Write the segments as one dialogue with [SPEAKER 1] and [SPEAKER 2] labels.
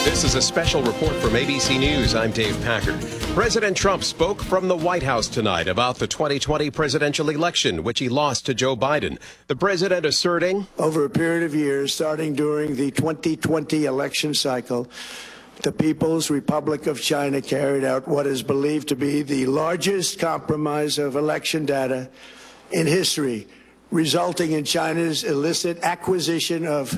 [SPEAKER 1] This is a special report from ABC News. I'm Dave Packard. President Trump spoke from the White House tonight about the 2020 presidential election, which he lost to Joe Biden. The president asserting,
[SPEAKER 2] over a period of years, starting during the 2020 election cycle, the People's Republic of China carried out what is believed to be the largest compromise of election data in history, resulting in China's illicit acquisition of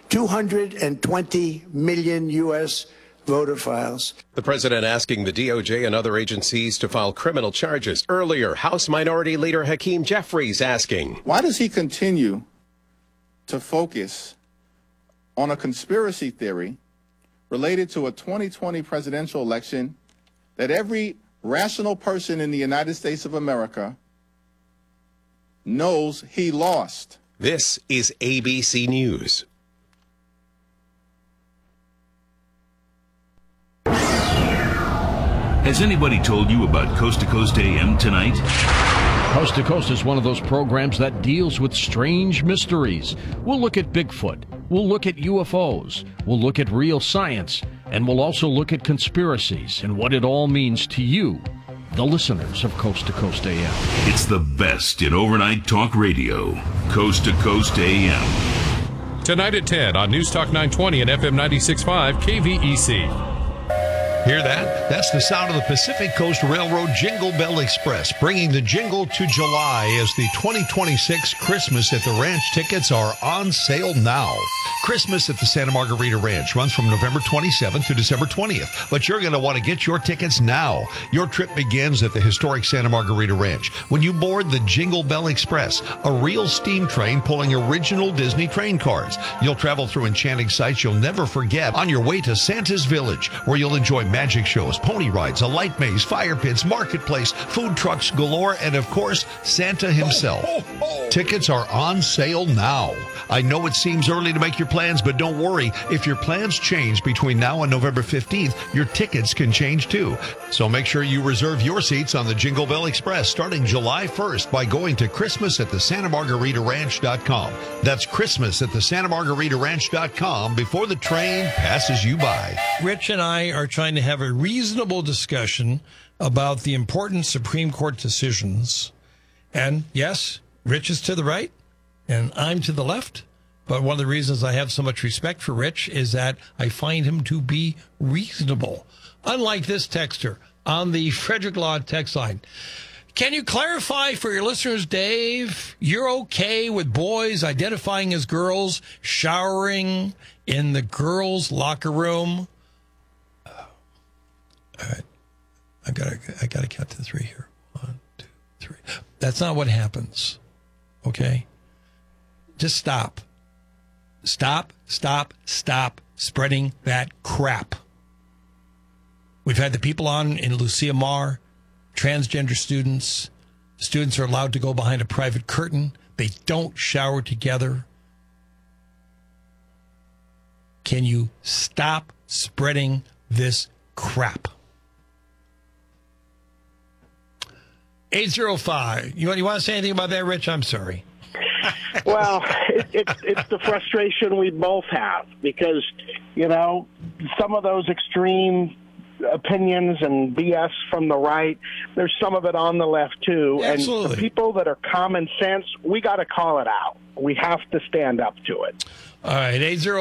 [SPEAKER 2] 220 million U.S. voter files.
[SPEAKER 1] The president asking the DOJ and other agencies to file criminal charges. Earlier, House Minority Leader Hakeem Jeffries asking,
[SPEAKER 3] why does he continue to focus on a conspiracy theory related to a 2020 presidential election that every rational person in the United States of America knows he lost?
[SPEAKER 1] This is ABC News.
[SPEAKER 4] Has anybody told you about Coast to Coast AM tonight?
[SPEAKER 5] Coast to Coast is one of those programs that deals with strange mysteries. We'll look at Bigfoot. We'll look at UFOs. We'll look at real science. And we'll also look at conspiracies and what it all means to you, the listeners of Coast to Coast AM.
[SPEAKER 4] It's the best in overnight talk radio. Coast to Coast AM.
[SPEAKER 6] Tonight at 10 on News Talk 920 and FM 96.5 KVEC.
[SPEAKER 7] Hear that? That's the sound of the Pacific Coast Railroad Jingle Bell Express, bringing the jingle to July as the 2026 Christmas at the Ranch tickets are on sale now. Christmas at the Santa Margarita Ranch runs from November 27th to December 20th, but you're going to want to get your tickets now. Your trip begins at the historic Santa Margarita Ranch when you board the Jingle Bell Express, a real steam train pulling original Disney train cars. You'll travel through enchanting sights you'll never forget on your way to Santa's Village, where you'll enjoy magic shows, pony rides, a light maze, fire pits, marketplace, food trucks galore, and of course, Santa himself. Tickets are on sale now. I know it seems early to make your plans, but don't worry. If your plans change between now and November 15th, your tickets can change too. So make sure you reserve your seats on the Jingle Bell Express starting July 1st by going to ChristmasAtTheSantaMargaritaRanch.com. That's ChristmasAtTheSantaMargaritaRanch.com before the train passes you by.
[SPEAKER 8] Rich and I are trying to have a reasonable discussion about the important Supreme Court decisions. And yes, Rich is to the right and I'm to the left. But one of the reasons I have so much respect for Rich is that I find him to be reasonable. Unlike this texter on the Frederick Law text line. Can you clarify for your listeners, Dave, you're okay with boys identifying as girls showering in the girls' locker room? All right. I gotta count to three here. 1, 2, 3. That's not what happens. Okay? Just stop. Stop spreading that crap. We've had the people on in Lucia Mar, transgender students. Students are allowed to go behind a private curtain. They don't shower together. Can you stop spreading this crap? 805. You want to say anything about that, Rich? I'm sorry.
[SPEAKER 9] Well, it's the frustration we both have because, you know, some of those extreme opinions and BS from the right, there's some of it on the left, too.
[SPEAKER 8] Absolutely.
[SPEAKER 9] And the people that are common sense, we got to call it out. We have to stand up to it.
[SPEAKER 8] All right,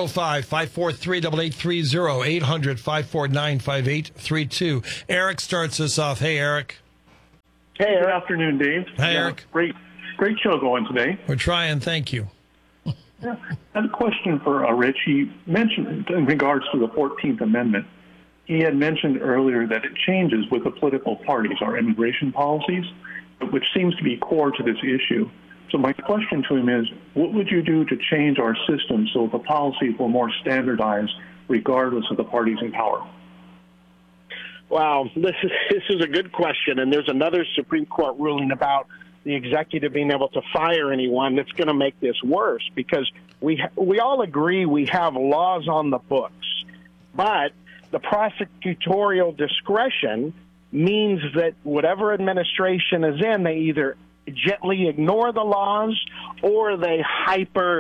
[SPEAKER 8] 805-543-8830, 800-549-5832. Eric starts us off. Hey, Eric.
[SPEAKER 9] Hey, Eric.
[SPEAKER 10] Good afternoon, Dave.
[SPEAKER 8] Hey, Eric.
[SPEAKER 10] Great show going today.
[SPEAKER 8] We're trying. Thank you.
[SPEAKER 10] Yeah. I had a question for Rich. He mentioned in regards to the 14th Amendment, he had mentioned earlier that it changes with the political parties, our immigration policies, which seems to be core to this issue. So my question to him is, what would you do to change our system so the policies were more standardized regardless of the parties in power?
[SPEAKER 9] Wow, this is a good question, and there's another Supreme Court ruling about the executive being able to fire anyone that's going to make this worse because we all agree we have laws on the books, but the prosecutorial discretion means that whatever administration is in, they either gently ignore the laws or they hyper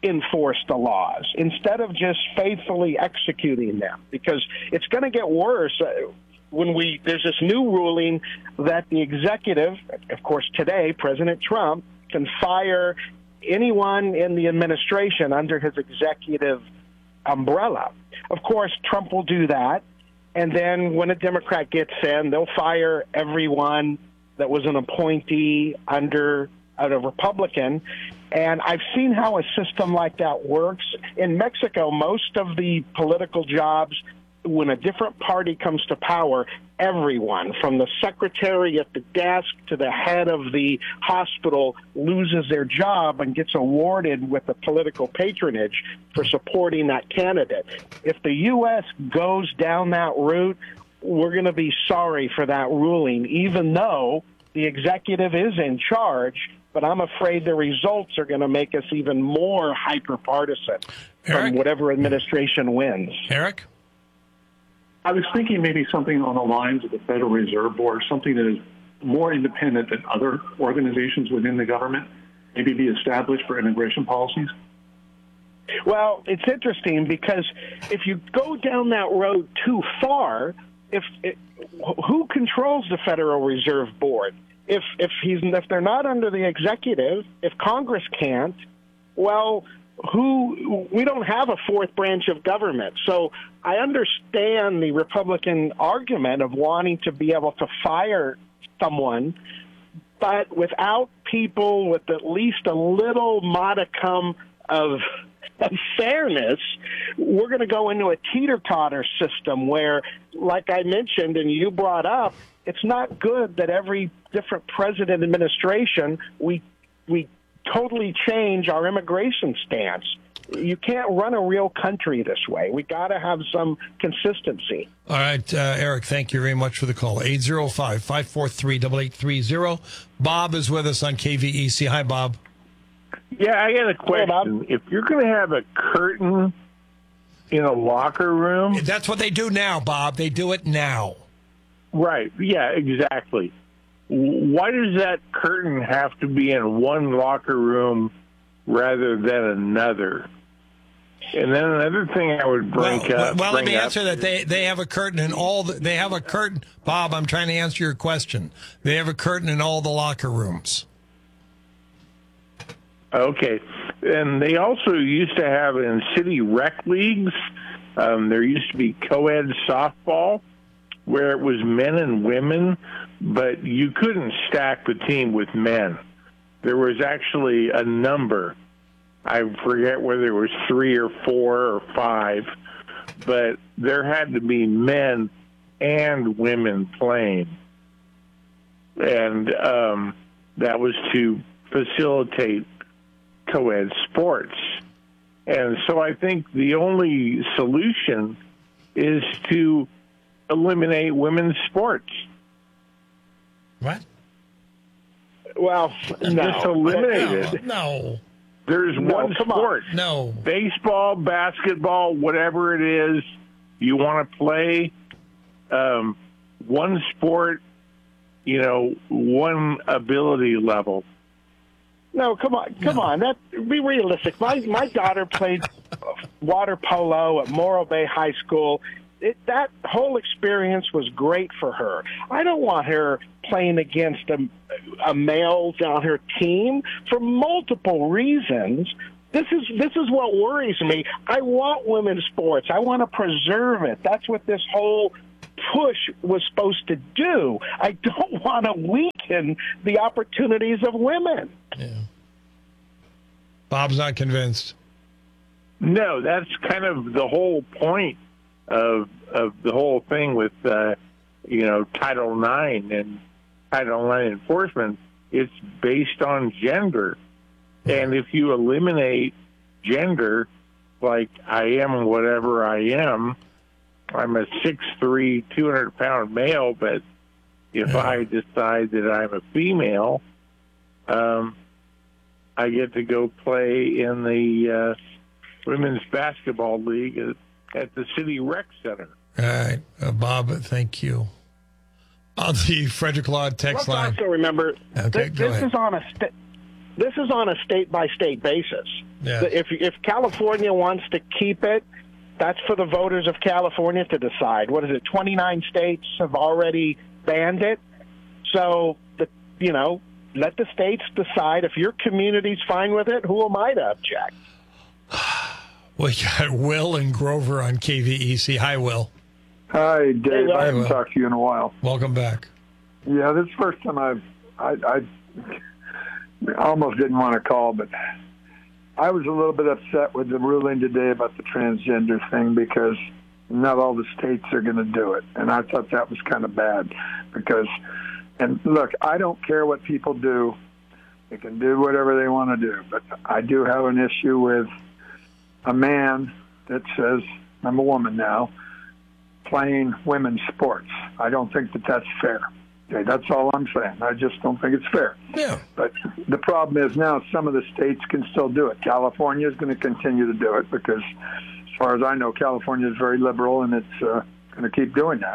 [SPEAKER 9] enforce the laws instead of just faithfully executing them, because it's going to get worse when there's this new ruling that the executive, of course today, President Trump, can fire anyone in the administration under his executive umbrella. Of course, Trump will do that, and then when a Democrat gets in, they'll fire everyone that was an appointee under a Republican. And I've seen how a system like that works. In Mexico, most of the political jobs, when a different party comes to power, everyone from the secretary at the desk to the head of the hospital loses their job and gets awarded with the political patronage for supporting that candidate. If the U.S. goes down that route, we're going to be sorry for that ruling, even though the executive is in charge. But I'm afraid the results are going to make us even more hyper-partisan from whatever administration wins.
[SPEAKER 8] Eric?
[SPEAKER 10] I was thinking maybe something on the lines of the Federal Reserve Board, something that is more independent than other organizations within the government, maybe be established for immigration policies.
[SPEAKER 9] Well, it's interesting because if you go down that road too far, who controls the Federal Reserve Board? If they're not under the executive, if Congress can't, well, we don't have a fourth branch of government. So I understand the Republican argument of wanting to be able to fire someone, but without people with at least a little modicum of fairness, we're going to go into a teeter-totter system where, like I mentioned and you brought up, it's not good that every different president administration we totally change our immigration stance. You can't run a real country this way. We got to have some consistency.
[SPEAKER 8] All right, Eric, thank you very much for the call. 805-543-8830. Bob is with us on KVEC. Hi, Bob.
[SPEAKER 11] Yeah, I got a question. If you're going to have a curtain in a locker room...
[SPEAKER 8] That's what they do now, Bob. They do it now.
[SPEAKER 11] Right. Yeah, exactly. Why does that curtain have to be in one locker room rather than another? And then another thing I would bring up...
[SPEAKER 8] Well, let me answer that. They have a curtain in all... They have a curtain... Bob, I'm trying to answer your question. They have a curtain in all the locker rooms.
[SPEAKER 11] Okay. And they also used to have in city rec leagues, there used to be co-ed softball, where it was men and women, but you couldn't stack the team with men. There was actually a number. I forget whether it was 3 or 4 or 5, but there had to be men and women playing. And that was to facilitate co-ed sports. And so I think the only solution is to eliminate women's sports.
[SPEAKER 8] What?
[SPEAKER 9] Well, no.
[SPEAKER 11] Just eliminate it.
[SPEAKER 8] No.
[SPEAKER 11] There's one sport.
[SPEAKER 8] No.
[SPEAKER 11] Baseball, basketball, whatever it is you want to play, one sport, one ability level.
[SPEAKER 9] No, come on. Be realistic. My daughter played water polo at Morro Bay High School. That whole experience was great for her. I don't want her playing against a male on her team for multiple reasons. This is what worries me. I want women's sports. I want to preserve it. That's what this whole push was supposed to do. I don't want to weaken the opportunities of women.
[SPEAKER 8] Yeah. Bob's not convinced.
[SPEAKER 11] No, that's kind of the whole point of the whole thing with Title IX and Title IX enforcement. It's based on gender, and if you eliminate gender, like I am whatever I am, I'm a 6'3", 200-pound male, but if I decide that I'm a female, I get to go play in the women's basketball league at the City Rec Center.
[SPEAKER 8] All right. Bob, thank you. On the Frederick Law text line.
[SPEAKER 9] Let's also remember, this is on a this is on a state-by-state basis.
[SPEAKER 8] Yeah.
[SPEAKER 9] If California wants to keep it, that's for the voters of California to decide. What is it? 29 states have already banned it. So, let the states decide. If your community's fine with it, who am I to object?
[SPEAKER 8] We got Will and Grover on KVEC. Hi, Will.
[SPEAKER 12] Hi, Dave.
[SPEAKER 9] Hey, Will.
[SPEAKER 12] I haven't talked to you in a while.
[SPEAKER 8] Welcome back.
[SPEAKER 12] Yeah, this is the first time I almost didn't want to call, but I was a little bit upset with the ruling today about the transgender thing because not all the states are going to do it. And I thought that was kind of bad because, and look, I don't care what people do. They can do whatever they want to do. But I do have an issue with a man that says, I'm a woman now, playing women's sports. I don't think that that's fair. Okay, that's all I'm saying. I just don't think it's fair.
[SPEAKER 8] Yeah.
[SPEAKER 12] But the problem is now some of the states can still do it. California is going to continue to do it because, as far as I know, California is very liberal, and it's going to keep doing that.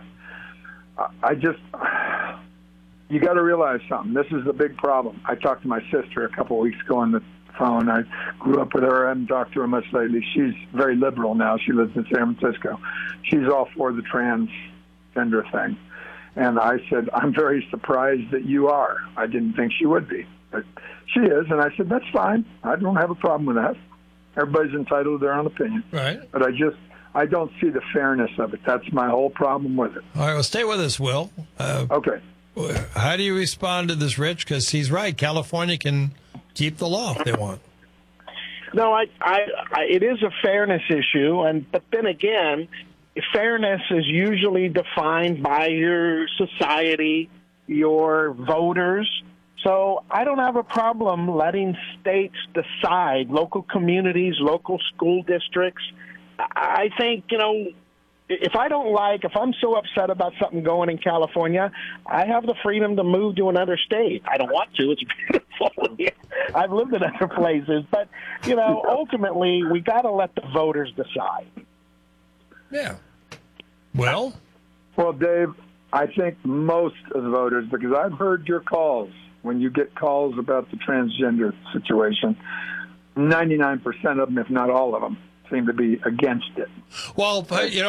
[SPEAKER 12] You got to realize something. This is the big problem. I talked to my sister a couple of weeks ago on the phone. I grew up with her. I haven't talked to her much lately. She's very liberal now. She lives in San Francisco. She's all for the transgender thing. And I said, I'm very surprised that you are. I didn't think she would be. But she is. And I said, that's fine. I don't have a problem with that. Everybody's entitled to their own opinion.
[SPEAKER 8] Right.
[SPEAKER 12] But I don't see the fairness of it. That's my whole problem with it.
[SPEAKER 8] All right, well, stay with us, Will.
[SPEAKER 12] Okay.
[SPEAKER 8] How do you respond to this, Rich? Because he's right. California can keep the law if they want.
[SPEAKER 9] No, it is a fairness issue, but then again, fairness is usually defined by your society, your voters. So I don't have a problem letting states decide, local communities, local school districts. I think, if I'm so upset about something going in California, I have the freedom to move to another state. I don't want to. It's beautiful. I've lived in other places. But, ultimately, we got to let the voters decide.
[SPEAKER 8] Yeah. Well,
[SPEAKER 12] Dave, I think most of the voters, because I've heard your calls, when you get calls about the transgender situation, 99% of them, if not all of them, seem to be against it.
[SPEAKER 8] Well,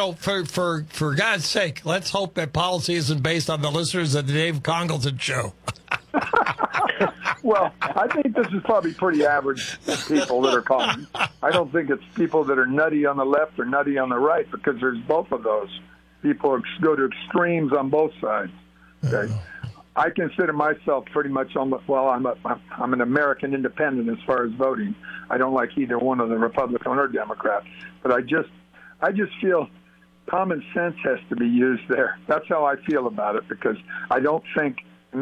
[SPEAKER 8] for God's sake, let's hope that policy isn't based on the listeners of the Dave Congleton show.
[SPEAKER 12] Well, I think this is probably pretty average people that are calling. I don't think it's people that are nutty on the left or nutty on the right, because there's both of those. People go to extremes on both sides. Okay, I consider myself pretty much I'm an American independent as far as voting. I don't like either one of the Republican or Democrat, but I just feel common sense has to be used there. That's how I feel about it, because I don't think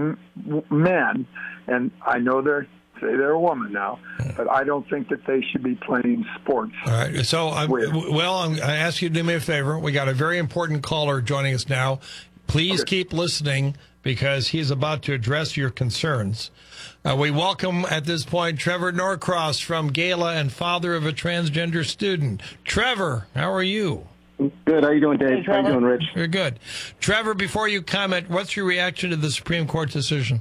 [SPEAKER 12] men, and I know they're a woman now, but I don't think that they should be playing sports.
[SPEAKER 8] All right. So, I ask you to do me a favor. We got a very important caller joining us now. Please keep listening, because he's about to address your concerns. We welcome at this point Trevor Norcross from Gala and father of a transgender student. Trevor, how are you?
[SPEAKER 13] Good. How you doing, Dave? How you doing, Rich?
[SPEAKER 8] Very good. Trevor, before you comment, what's your reaction to the Supreme Court decision?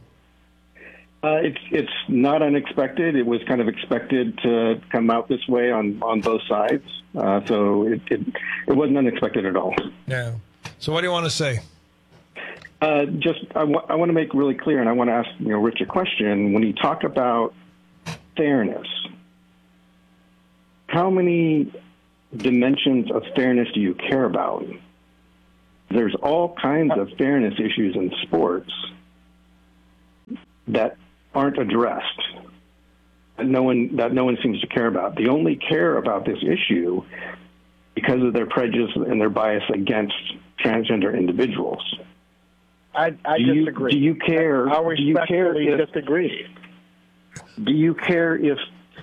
[SPEAKER 13] It's not unexpected. It was kind of expected to come out this way on both sides. So it wasn't unexpected at all.
[SPEAKER 8] Yeah. So what do you want to say?
[SPEAKER 13] I want to make really clear, and I want to ask Rich a question. When you talk about fairness, how many dimensions of fairness do you care about? There's all kinds of fairness issues in sports that aren't addressed, that no one seems to care about. They only care about this issue because of their prejudice and their bias against transgender individuals.
[SPEAKER 9] I disagree.
[SPEAKER 13] Do you care?
[SPEAKER 9] I'll respectfully disagree.
[SPEAKER 13] Do you care if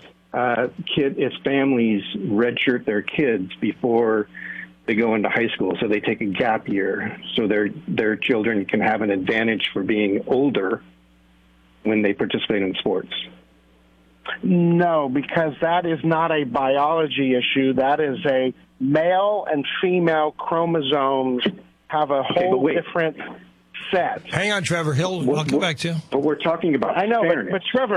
[SPEAKER 13] families redshirt their kids before they go into high school, so they take a gap year, so their children can have an advantage for being older when they participate in sports?
[SPEAKER 9] No, because that is not a biology issue. That is a male and female chromosomes have a whole different set.
[SPEAKER 8] Hang on, Trevor. I'll come back to you.
[SPEAKER 13] But we're talking about
[SPEAKER 9] I know,
[SPEAKER 13] fairness.
[SPEAKER 9] but Trevor,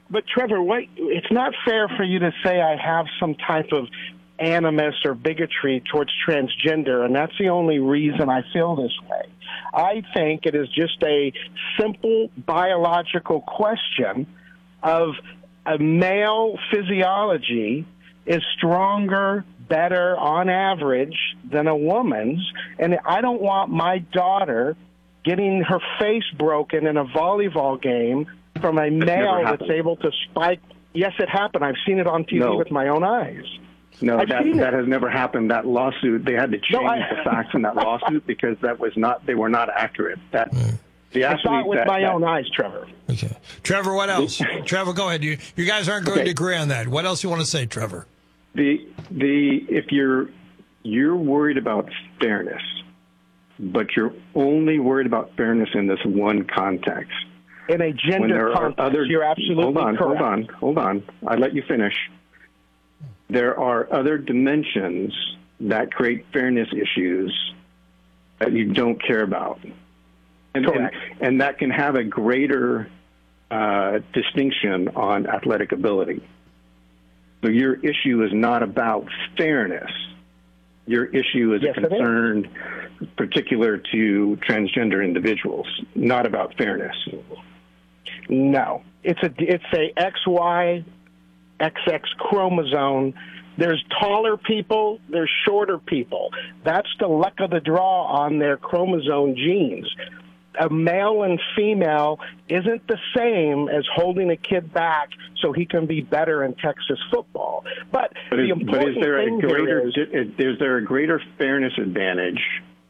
[SPEAKER 9] But Trevor, it's not fair for you to say I have some type of animus or bigotry towards transgender, and that's the only reason I feel this way. I think it is just a simple biological question of a male physiology is stronger, better on average than a woman's, and I don't want my daughter getting her face broken in a volleyball game from a male that's able to spike. Yes, it happened. I've seen it on TV with my own eyes.
[SPEAKER 13] No, that has never happened. That lawsuit, they had to change the facts in that lawsuit because they were not accurate. I saw it with my own eyes, Trevor.
[SPEAKER 8] Okay. Trevor, what else? Trevor, go ahead. You guys aren't going to agree on that. What else you want to say, Trevor?
[SPEAKER 13] If you're worried about fairness, but you're only worried about fairness in this one context.
[SPEAKER 9] In a gender context, you're absolutely correct.
[SPEAKER 13] Hold on. I let you finish. There are other dimensions that create fairness issues that you don't care about. And that can have a greater distinction on athletic ability. So your issue is not about fairness. Your issue is a concern particular to transgender individuals, not about fairness.
[SPEAKER 9] No, it's a XY, XX chromosome. There's taller people, there's shorter people. That's the luck of the draw on their chromosome genes. A male and female isn't the same as holding a kid back so he can be better in Texas football. But the important thing
[SPEAKER 13] is there a greater fairness advantage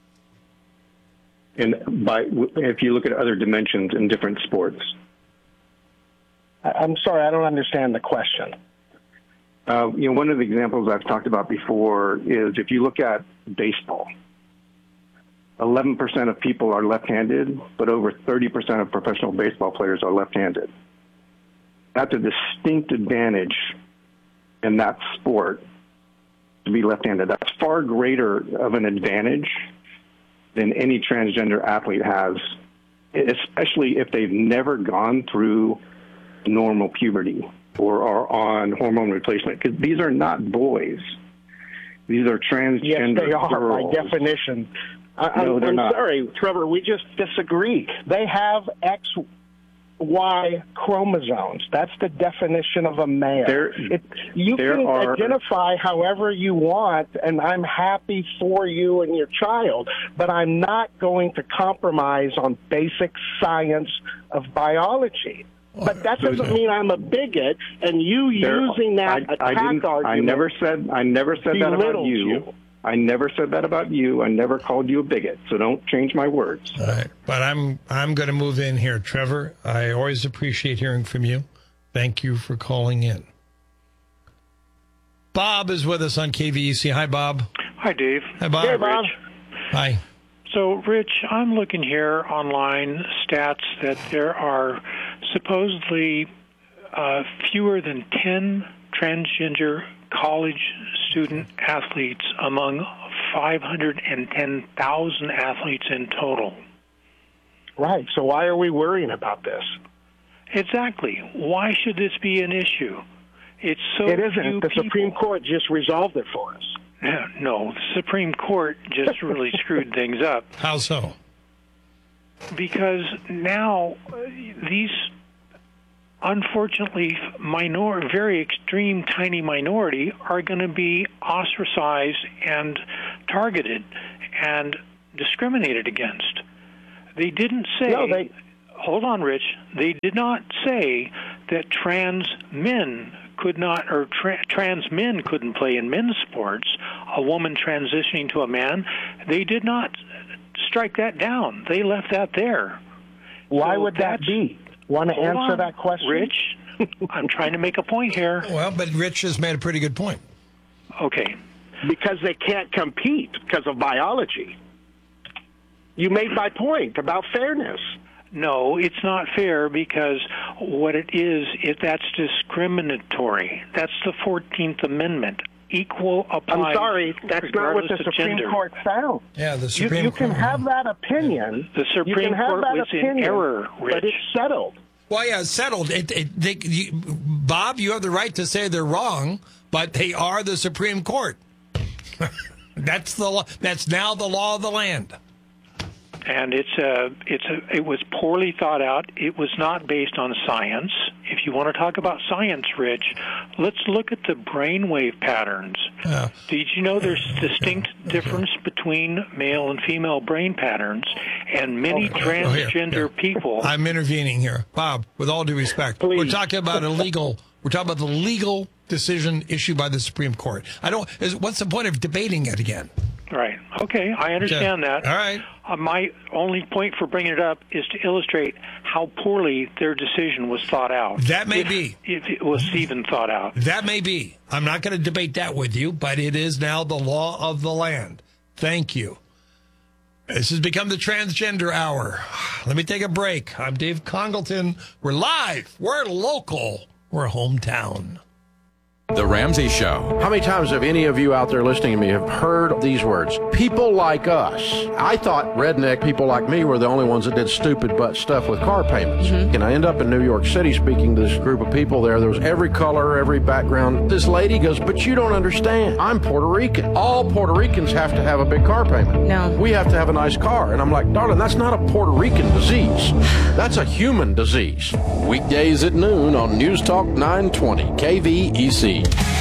[SPEAKER 13] if you look at other dimensions in different sports?
[SPEAKER 9] I'm sorry, I don't understand the question.
[SPEAKER 13] One of the examples I've talked about before is if you look at baseball. 11% of people are left-handed, but over 30% of professional baseball players are left-handed. That's a distinct advantage in that sport to be left-handed. That's far greater of an advantage than any transgender athlete has, especially if they've never gone through normal puberty or are on hormone replacement, because these are not boys. These are transgender
[SPEAKER 9] Yes, they are,
[SPEAKER 13] girls.
[SPEAKER 9] by definition.
[SPEAKER 13] No, they're not.
[SPEAKER 9] Sorry, Trevor, we just disagree. They have XY chromosomes. That's the definition of a male. You can identify however you want, and I'm happy for you and your child, but I'm not going to compromise on basic science of biology. But that doesn't mean I'm a bigot, and using that attack argument.
[SPEAKER 13] I never said that about you. I never said that about you. I never called you a bigot, so don't change my words.
[SPEAKER 8] All right. But I'm going to move in here. Trevor, I always appreciate hearing from you. Thank you for calling in. Bob is with us on KVEC. Hi, Bob.
[SPEAKER 14] Hi, Dave.
[SPEAKER 8] Hi, Bob.
[SPEAKER 9] Hey, Bob.
[SPEAKER 8] Hi.
[SPEAKER 14] So, Rich, I'm looking here online stats that there are supposedly fewer than 10 transgender college student athletes among 510,000 athletes in total.
[SPEAKER 9] Right. So why are we worrying about this?
[SPEAKER 14] Exactly. Why should this be an issue? It's so
[SPEAKER 9] It isn't.
[SPEAKER 14] few
[SPEAKER 9] The
[SPEAKER 14] people.
[SPEAKER 9] Supreme Court just resolved it for us.
[SPEAKER 14] No, the Supreme Court just really screwed things up.
[SPEAKER 8] How so?
[SPEAKER 14] Because now these, unfortunately, very extreme, tiny minority are going to be ostracized and targeted and discriminated against. They didn't say... Hold on, Rich. They did not say that trans men could not, or trans men couldn't play in men's sports, a woman transitioning to a man. They did not strike that down. They left that there.
[SPEAKER 9] Why would that be? Want to answer that question?
[SPEAKER 14] Rich, I'm trying to make a point here.
[SPEAKER 8] Well, but Rich has made a pretty good point.
[SPEAKER 14] Okay.
[SPEAKER 9] Because they can't compete because of biology. You made my point about fairness.
[SPEAKER 14] No, it's not fair because what it is, that's discriminatory. That's the 14th Amendment. Equal applies.
[SPEAKER 9] I'm sorry, that's not what the Supreme Court found.
[SPEAKER 8] Yeah, the Supreme
[SPEAKER 9] Court. You can have that opinion.
[SPEAKER 14] The Supreme Court was in error, Rich.
[SPEAKER 9] But it's settled.
[SPEAKER 8] Well, yeah, it's settled. Bob, you have the right to say they're wrong, but they are the Supreme Court. That's the law. That's now the law of the land.
[SPEAKER 14] And it was poorly thought out. It was not based on science. If you want to talk about science, Rich, let's look at the brainwave patterns. Did you know there's distinct difference between male and female brain patterns, and many transgender people?
[SPEAKER 8] I'm intervening here, Bob. With all due respect,
[SPEAKER 14] Please.
[SPEAKER 8] we're talking about We're talking about the legal decision issued by the Supreme Court. What's the point of debating it again?
[SPEAKER 14] Right. Okay, I understand that.
[SPEAKER 8] All right.
[SPEAKER 14] My only point for bringing it up is to illustrate how poorly their decision was thought out.
[SPEAKER 8] That may be.
[SPEAKER 14] If it was even thought out.
[SPEAKER 8] That may be. I'm not going to debate that with you, but it is now the law of the land. Thank you. This has become the Transgender Hour. Let me take a break. I'm Dave Congleton. We're live. We're local. We're hometown.
[SPEAKER 15] The Ramsey Show.
[SPEAKER 16] How many times have any of you out there listening to me have heard these words? People like us. I thought redneck people like me were the only ones that did stupid butt stuff with car payments. And I end up in New York City speaking to this group of people there. There was every color, every background. This lady goes, but you don't understand. I'm Puerto Rican. All Puerto Ricans have to have a big car payment. No. We have to have a nice car. And I'm like, darling, that's not a Puerto Rican disease. That's a human disease. Weekdays at noon on News Talk 920 KVEC.